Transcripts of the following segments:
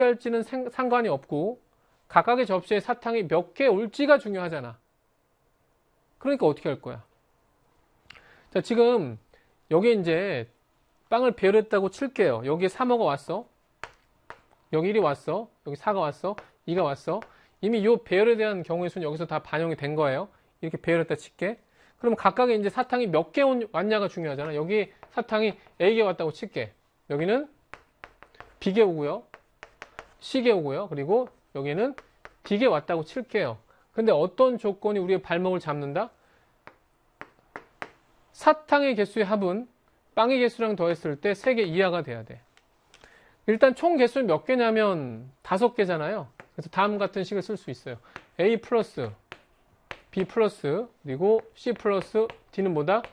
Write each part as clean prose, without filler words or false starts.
할지는 상관이 없고 각각의 접시에 사탕이 몇 개 올지가 중요하잖아. 그러니까 어떻게 할 거야? 자, 지금 여기 이제 빵을 배열했다고 칠게요. 여기에 3호가 왔어. 여기 1이 왔어. 여기 4가 왔어. 2가 왔어. 이미 이 배열에 대한 경우의 수는 여기서 다 반영이 된 거예요. 이렇게 배열했다 칠게. 그럼 각각의 이제 사탕이 몇 개 왔냐가 중요하잖아. 여기 사탕이 A개 왔다고 칠게. 여기는 B개 오고요. C개 오고요. 그리고 여기는 D개 왔다고 칠게요. 근데 어떤 조건이 우리의 발목을 잡는다? 사탕의 개수의 합은 빵의 개수랑 더했을 때 3개 이하가 돼야 돼. 일단 총 개수는 몇 개냐면 5개잖아요. 그래서 다음 같은 식을 쓸 수 있어요. A 플러스 B 플러스 그리고 C 플러스 D는 뭐다?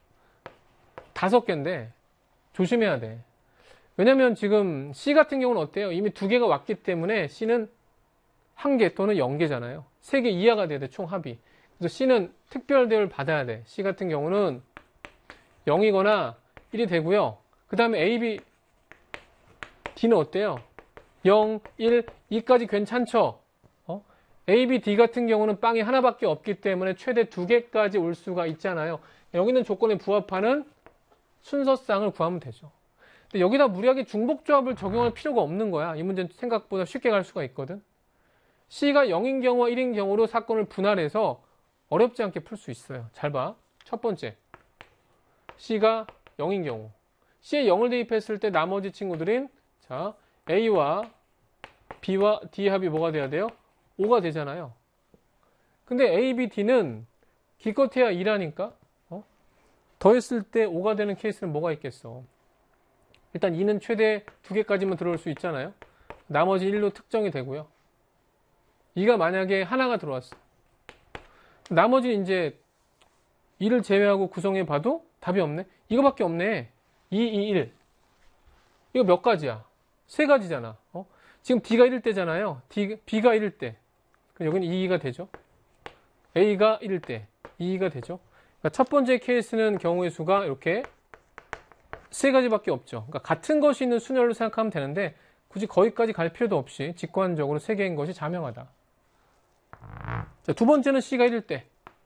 5개인데 조심해야 돼. 왜냐면 지금 C 같은 경우는 어때요? 이미 2개가 왔기 때문에 C는 1개 또는 0개잖아요. 3개 이하가 돼야 돼, 총 합이. 그래서 C는 특별 대우를 받아야 돼. C 같은 경우는 0이거나 1이 되고요. 그 다음에 A, B, D는 어때요? 0, 1, 2까지 괜찮죠? A, B, D 같은 경우는 빵이 하나밖에 없기 때문에 최대 2개까지 올 수가 있잖아요. 여기 있는 조건에 부합하는 순서쌍을 구하면 되죠. 근데 여기다 무리하게 중복조합을 적용할 필요가 없는 거야. 이 문제는 생각보다 쉽게 갈 수가 있거든. C가 0인 경우와 1인 경우로 사건을 분할해서 어렵지 않게 풀 수 있어요. 잘 봐. 첫 번째. C가 0인 경우. C에 0을 대입했을 때 나머지 친구들인 자, A와 B와 D 합이 뭐가 돼야 돼요? 5가 되잖아요. 근데 A, B, D는 기껏해야 2라니까 더했을 때 5가 되는 케이스는 뭐가 있겠어? 일단 2는 최대 2개까지만 들어올 수 있잖아요. 나머지 1로 특정이 되고요. 2가 만약에 하나가 들어왔어. 나머지는 이제 2를 제외하고 구성해 봐도 답이 없네. 이거밖에 없네. 2, 2, 1. 이거 몇 가지야? 3가지잖아. 지금 D가 1일 때잖아요. B가 1일 때. 그럼 여기는 2가 되죠. A가 1일 때 2가 되죠. 그러니까 첫 번째 케이스는 경우의 수가 이렇게 3가지밖에 없죠. 그러니까 같은 것이 있는 순열로 생각하면 되는데 굳이 거기까지 갈 필요도 없이 직관적으로 3개인 것이 자명하다. 자, 두 번째는 C가 1일 때.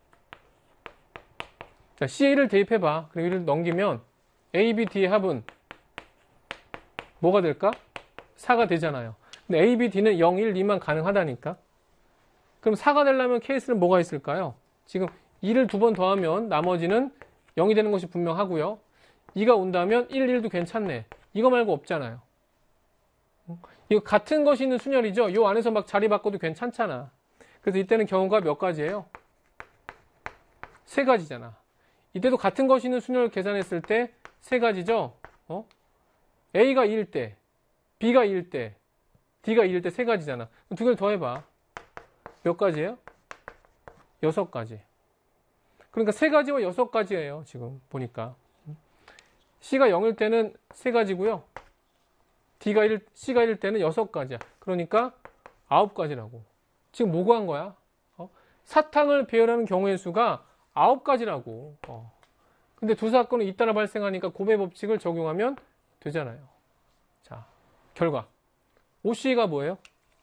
자, C에 1을 대입해봐. 그리고 1을 넘기면 A, B, D의 합은 뭐가 될까? 4가 되잖아요. 근데 A, B, D는 0, 1, 2만 가능하다니까. 그럼 4가 되려면 케이스는 뭐가 있을까요? 지금 2를 2번 더하면 나머지는 0이 되는 것이 분명하고요. 2가 온다면 1, 1도 괜찮네. 이거 말고 없잖아요. 이거 같은 것이 있는 순열이죠. 이 안에서 막 자리 바꿔도 괜찮잖아. 그래서 이때는 경우가 몇 가지예요? 3가지잖아. 이때도 같은 것이 있는 순열을 계산했을 때 3가지죠. A가 2일 때, B가 2일 때, D가 2일 때 3가지잖아. 두 개를 더해봐. 몇 가지예요? 6가지. 그러니까 3가지와 6가지예요. 지금 보니까. C가 0일 때는 3가지고요. C가 1일 때는 6가지야. 그러니까 9가지라고. 지금 뭐 구한 거야? 사탕을 배열하는 경우의 수가 9가지라고. 근데 두 사건은 잇따라 발생하니까 곱의 법칙을 적용하면 되잖아요. 자, 결과. OC가 뭐예요?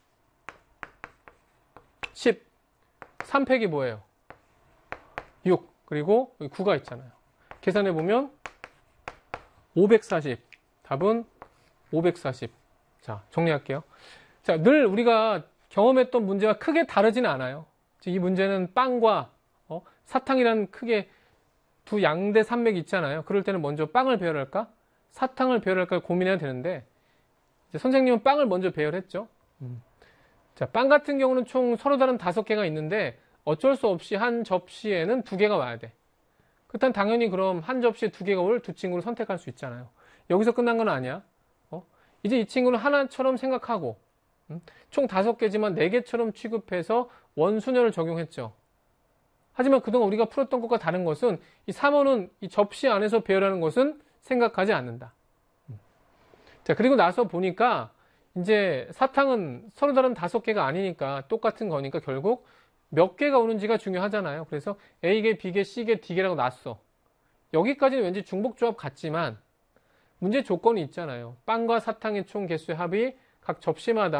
10. 3팩이 뭐예요? 6. 그리고 여기 9가 있잖아요. 계산해보면 540. 답은 540. 자, 정리할게요. 자, 늘 우리가 경험했던 문제와 크게 다르진 않아요. 이 문제는 빵과 사탕이라는 크게 두 양대 산맥이 있잖아요. 그럴 때는 먼저 빵을 배열할까? 사탕을 배열할까 고민해야 되는데 이제 선생님은 빵을 먼저 배열했죠. 자, 빵 같은 경우는 총 서로 다른 5개가 있는데 어쩔 수 없이 한 접시에는 2개가 와야 돼. 그렇다면 당연히 그럼 한 접시에 2개가 올 두 친구를 선택할 수 있잖아요. 여기서 끝난 건 아니야. 이제 이 친구는 하나처럼 생각하고 총 5개지만 4개처럼 취급해서 원순열을 적용했죠. 하지만 그동안 우리가 풀었던 것과 다른 것은 이 3호는 이 접시 안에서 배열하는 것은 생각하지 않는다. 자, 그리고 나서 보니까 이제 사탕은 서로 다른 5개가 아니니까 똑같은 거니까 결국 몇 개가 오는지가 중요하잖아요. 그래서 A개, B개, C개, D개라고 놨어. 여기까지는 왠지 중복조합 같지만 문제 조건이 있잖아요. 빵과 사탕의 총 개수의 합이 각 접시마다